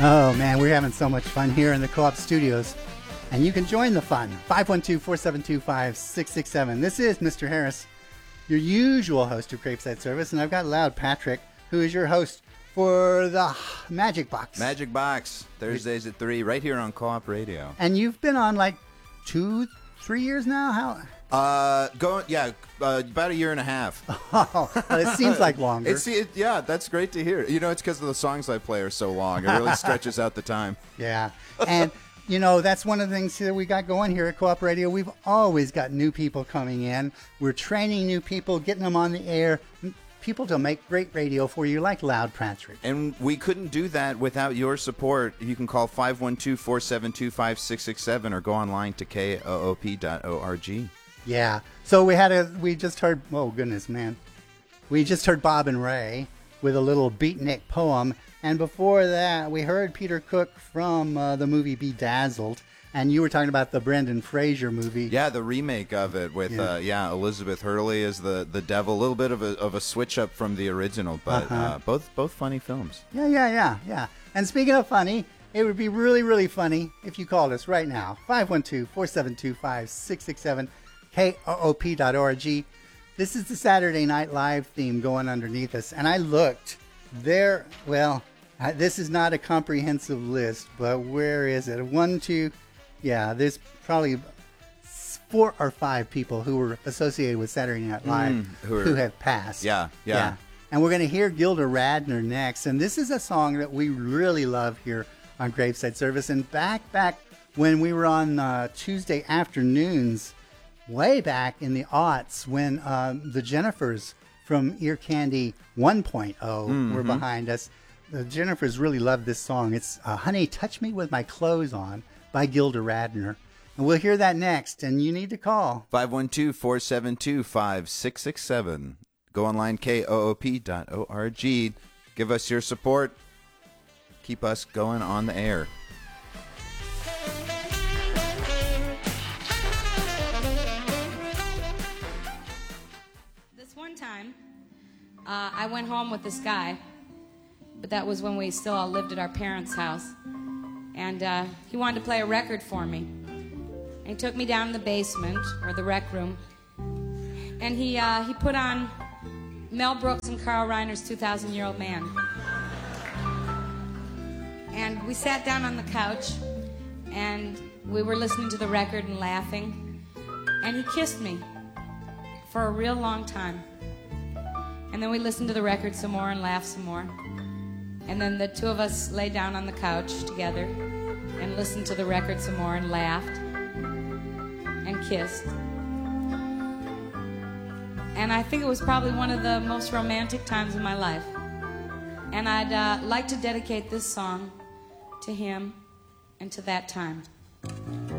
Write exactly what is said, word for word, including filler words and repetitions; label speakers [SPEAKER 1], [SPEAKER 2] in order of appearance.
[SPEAKER 1] Oh, man, we're having so much fun here in the Co-op Studios. And you can join the fun. five one two, four seven two, five six six seven. This is Mister Harris, your usual host of Graveside Service. And I've got Loud Patrick, who is your host for the Magic Box.
[SPEAKER 2] Magic Box, Thursdays at three, right here on Co-op Radio.
[SPEAKER 1] And you've been on like two, three years now? How?
[SPEAKER 2] Uh, going, yeah, uh, about a year and a half.
[SPEAKER 1] Oh, well, it seems like longer.
[SPEAKER 2] It's, it, yeah, that's great to hear. You know, it's because the songs I play are so long. It really stretches out the time.
[SPEAKER 1] Yeah. And, you know, that's one of the things that we got going here at Co-op Radio. We've always got new people coming in. We're training new people, getting them on the air, people to make great radio for you, like Loud Patrick.
[SPEAKER 2] And we couldn't do that without your support. You can call five one two, four seven two, five six six seven or go online to K O O P dot org.
[SPEAKER 1] Yeah. So we had a, we just heard, oh goodness, man. We just heard Bob and Ray with a little beatnik poem. And before that, we heard Peter Cook from uh, the movie Bedazzled. And you were talking about the Brendan Fraser movie.
[SPEAKER 2] Yeah, the remake of it with, yeah, uh, yeah Elizabeth Hurley as the, the devil. A little bit of a, of a switch up from the original, but uh-huh. uh, both, both funny films.
[SPEAKER 1] Yeah, yeah, yeah, yeah. And speaking of funny, it would be really, really funny if you called us right now. five one two, four seven two, five six six seven. K O O P dot org. This is the Saturday Night Live theme going underneath us. And I looked there. Well, I, this is not a comprehensive list, but where is it? One, two, yeah, there's probably four or five people who were associated with Saturday Night Live mm, who, are, who have passed.
[SPEAKER 2] Yeah, yeah, yeah.
[SPEAKER 1] And we're going to hear Gilda Radner next. And this is a song that we really love here on Graveside Service. And back, back when we were on uh, Tuesday afternoons, way back in the aughts when uh, the Jennifers from Ear Candy one point oh mm-hmm. were behind us. The Jennifers really loved this song. It's uh, Honey, Touch Me With My Clothes On by Gilda Radner. And we'll hear that next, and you need to call.
[SPEAKER 2] five one two, four seven two, five six six seven. Go online, K O O P dot org. Give us your support. Keep us going on the air.
[SPEAKER 3] Time, uh, I went home with this guy, but that was when we still all lived at our parents' house, and uh, he wanted to play a record for me. And he took me down in the basement, or the rec room, and he uh, he put on Mel Brooks and Carl Reiner's two thousand Year Old Man. And we sat down on the couch, and we were listening to the record and laughing, and he kissed me for a real long time. And then we listened to the record some more and laughed some more. And then the two of us lay down on the couch together and listened to the record some more and laughed and kissed. And I think it was probably one of the most romantic times of my life. And I'd uh, like to dedicate this song to him and to that time.